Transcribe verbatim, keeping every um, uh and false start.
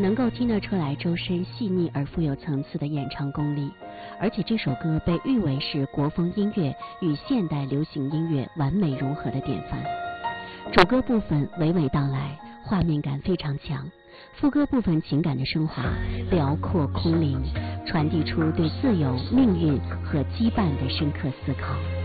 能够听得出来周深细腻而富有层次的演唱功力，而且这首歌被誉为是国风音乐与现代流行音乐完美融合的典范。主歌部分娓娓道来，画面感非常强，副歌部分情感的升华辽阔空灵，传递出对自由、命运和羁绊的深刻思考。